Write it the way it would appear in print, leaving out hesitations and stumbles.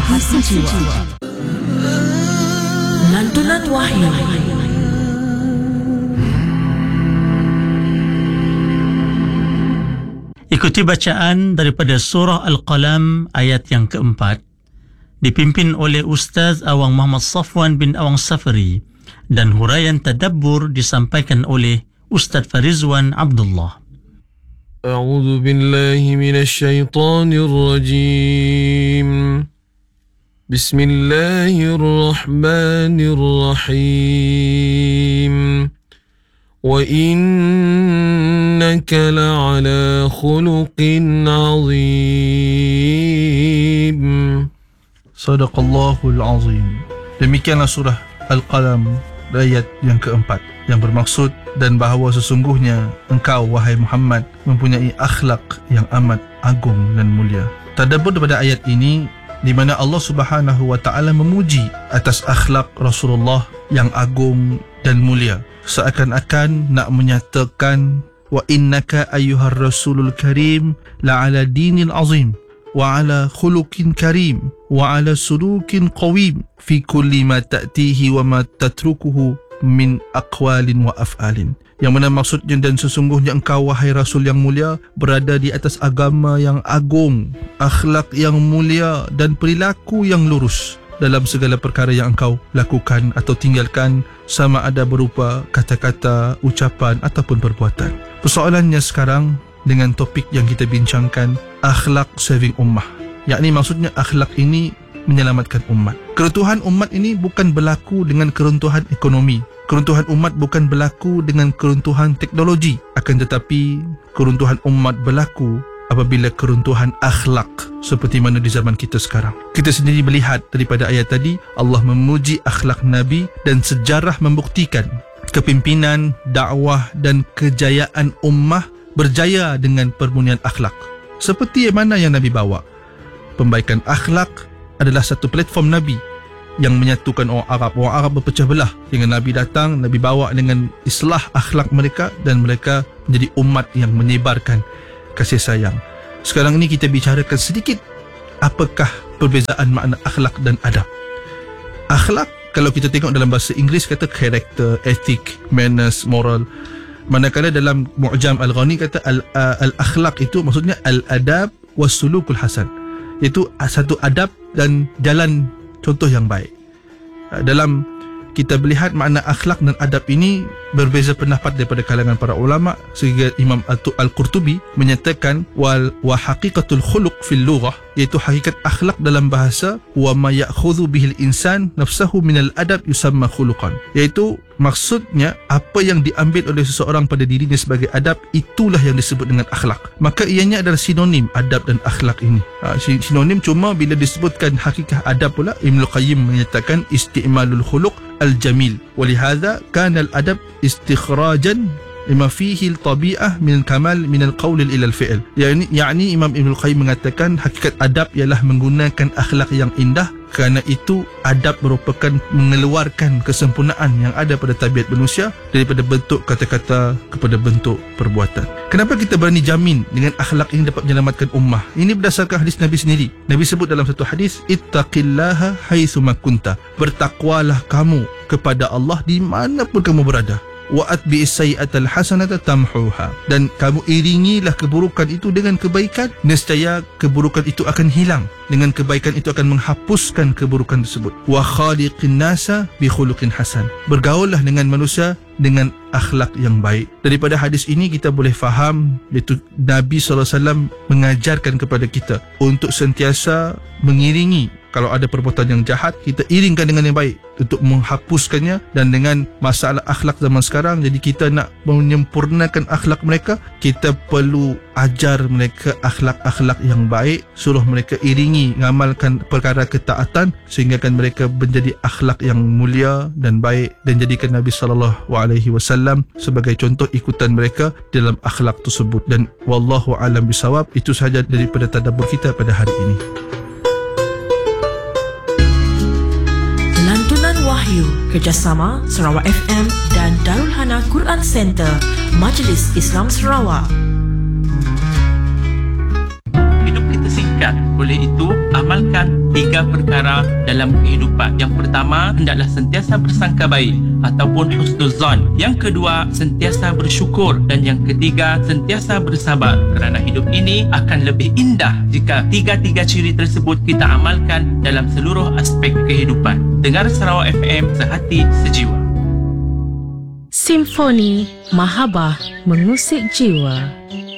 Bahasa Jiwa. Lantunan Wahyu. Ikuti bacaan daripada surah Al-Qalam ayat yang keempat, dipimpin oleh Ustaz Awang Muhammad Safwan bin Awang Safari, dan huraian tadabbur disampaikan oleh Ustaz Farizwan Abdullah. A'udzu billahi minasy syaithanir rajim. Bismillahirrahmanirrahim. Wa innaka la'ala khuluqin 'azim. Sadaqallahul azim. Demikianlah surah Al-Qalam ayat yang keempat, yang bermaksud dan bahawa sesungguhnya engkau wahai Muhammad mempunyai akhlak yang amat agung dan mulia. Tadabbur daripada ayat ini di mana Allah Subhanahu wa taala memuji atas akhlak Rasulullah yang agung dan mulia, seakan-akan nak menyatakan wa innaka ayyuhar rasulul karim la'ala dinil azim wa ala khuluqin karim wa ala sulukin qawim fi kulli ma ta'tihi wa ma tatrukuhu min aqwalin wa af'alin. Yang mana maksudnya, dan sesungguhnya engkau wahai Rasul yang mulia berada di atas agama yang agung, akhlak yang mulia dan perilaku yang lurus dalam segala perkara yang engkau lakukan atau tinggalkan, sama ada berupa kata-kata, ucapan ataupun perbuatan. Persoalannya sekarang dengan topik yang kita bincangkan, akhlak saving ummah, yakni maksudnya akhlak ini menyelamatkan umat. Keruntuhan umat ini bukan berlaku dengan keruntuhan ekonomi, keruntuhan umat bukan berlaku dengan keruntuhan teknologi, akan tetapi keruntuhan umat berlaku apabila keruntuhan akhlak seperti mana di zaman kita sekarang. Kita sendiri melihat daripada ayat tadi, Allah memuji akhlak Nabi dan sejarah membuktikan kepimpinan, dakwah dan kejayaan ummah berjaya dengan permunian akhlak. Seperti mana yang Nabi bawa, pembaikan akhlak adalah satu platform Nabi yang menyatukan orang Arab. Orang Arab berpecah belah. Dengan Nabi datang, Nabi bawa dengan islah akhlak mereka, dan mereka menjadi umat yang menyebarkan kasih sayang. Sekarang ini kita bicarakan sedikit apakah perbezaan makna akhlak dan adab. Akhlak, kalau kita tengok dalam bahasa Inggeris kata character, ethic, manners, moral. Manakala dalam Mu'jam Al-Ghani kata al-akhlaq itu maksudnya al-adab was-sulukul hasan, iaitu satu adab dan jalan contoh yang baik. Dalam kita melihat makna akhlak dan adab ini berbeza pendapat daripada kalangan para ulama, sehingga Imam Al-Qurtubi menyatakan wa haqiqatul khuluq fil lughah, iaitu hakikat akhlak dalam bahasa, wa ma ya'khudhu bihil insan nafsahu minal adab yusamma khuluqan, iaitu maksudnya apa yang diambil oleh seseorang pada dirinya sebagai adab, itulah yang disebut dengan akhlak. Maka ianya adalah sinonim adab dan akhlak ini. Sinonim, cuma bila disebutkan hakikat adab pula, Ibnul Qayyim menyatakan isti'malul khuluq al-jamil, walihadha kana al-adab istikhrajan lima fihi al-tabi'ah min al-kamal min al-qawl ila al-fi'l. Yani Imam Ibnul Qayyim mengatakan hakikat adab ialah menggunakan akhlak yang indah, kerana itu adab merupakan mengeluarkan kesempurnaan yang ada pada tabiat manusia daripada bentuk kata-kata kepada bentuk perbuatan. Kenapa kita berani jamin dengan akhlak ini dapat menyelamatkan ummah? Ini berdasarkan hadis Nabi sendiri. Nabi sebut dalam satu hadis, ittaqillaha haitsuma kunta, bertakwalah kamu kepada Allah di mana pun kamu berada. Wa atbi'is sayyi'atal hasanata tamhuha, dan kamu iringilah keburukan itu dengan kebaikan, nescaya keburukan itu akan hilang, dengan kebaikan itu akan menghapuskan keburukan tersebut. Wa khaliqin nasa bi khuluqin hasan, bergaullah dengan manusia dengan akhlak yang baik. Daripada hadis ini kita boleh faham, iaitu Nabi SAW mengajarkan kepada kita untuk sentiasa mengiringi, kalau ada perbuatan yang jahat, kita iringkan dengan yang baik untuk menghapuskannya. Dan dengan masalah akhlak zaman sekarang, jadi kita nak menyempurnakan akhlak mereka, kita perlu ajar mereka akhlak-akhlak yang baik, suruh mereka iringi, ngamalkan perkara ketaatan, sehingga kan mereka menjadi akhlak yang mulia dan baik, dan jadikan Nabi SAW sebagai contoh ikutan mereka dalam akhlak tersebut. Dan wallahu alam bisawab. Itu sahaja daripada tadabbur kita pada hari ini. Lantunan Wahyu, kerjasama Sarawak FM dan Darul Hana Quran Center, Majlis Islam Sarawak. Hidup kita singkat, Oleh itu, amalkan 3 perkara dalam kehidupan. Yang pertama, hendaklah sentiasa bersangka baik ataupun husnuzan. Yang kedua, sentiasa bersyukur. Dan yang ketiga, sentiasa bersabar. Kerana hidup ini akan lebih indah jika 3 ciri tersebut kita amalkan dalam seluruh aspek kehidupan. Dengar Sarawak FM, sehati sejiwa. Simfoni Mahabah mengusik jiwa.